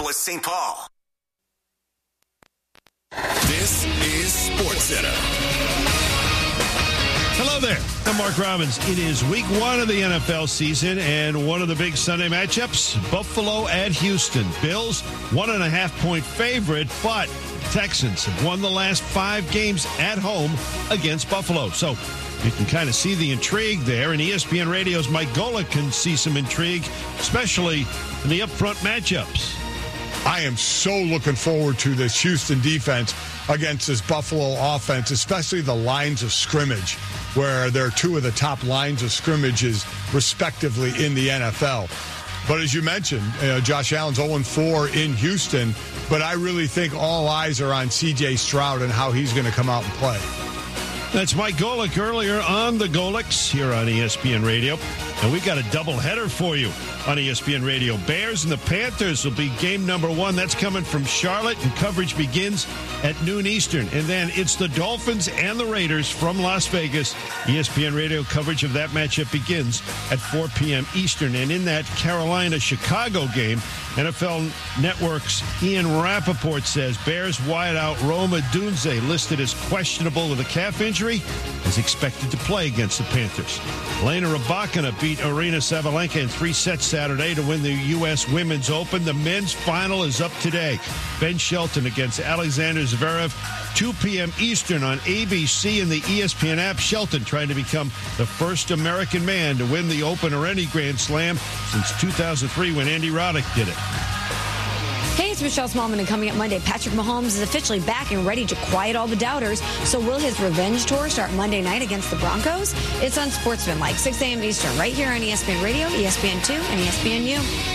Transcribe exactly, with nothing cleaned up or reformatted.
Saint Paul. This is SportsCenter. Hello there. I'm Mark Robbins. It is week one of the N F L season, and one of the big Sunday matchups, Buffalo at Houston. Bills, one and a half point favorite, but Texans have won the last five games at home against Buffalo. So you can kind of see the intrigue there, and E S P N Radio's Mike Golick can see some intrigue, especially in the upfront matchups. I am so looking forward to this Houston defense against this Buffalo offense, especially the lines of scrimmage, where they're two of the top lines of scrimmages, respectively, in the N F L. But as you mentioned, uh, Josh Allen's oh and four in Houston, but I really think all eyes are on C J Stroud and how he's going to come out and play. That's Mike Golick earlier on the Golicks here on E S P N Radio. And we've got a doubleheader for you on E S P N Radio. Bears and the Panthers will be game number one. That's coming from Charlotte, and coverage begins at noon Eastern. And then it's the Dolphins and the Raiders from Las Vegas. E S P N Radio coverage of that matchup begins at four p.m. Eastern. And in that Carolina-Chicago game, N F L Network's Ian Rappaport says Bears wideout Rome Odunze, listed as questionable with a calf injury, is expected to play against the Panthers. Elena Rybakina beat Arina Sabalenka in three sets Saturday to win the U S Women's Open. The men's final is up today. Ben Shelton against Alexander Zverev, two p.m. Eastern on A B C and the E S P N app. Shelton trying to become the first American man to win the Open or any Grand Slam since two thousand three when Andy Roddick did it. Hey, it's Michelle Smallman, and coming up Monday, Patrick Mahomes is officially back and ready to quiet all the doubters. So will his revenge tour start Monday night against the Broncos? It's on Sportsman, like six a.m. Eastern, right here on E S P N Radio, E S P N two, and E S P N U.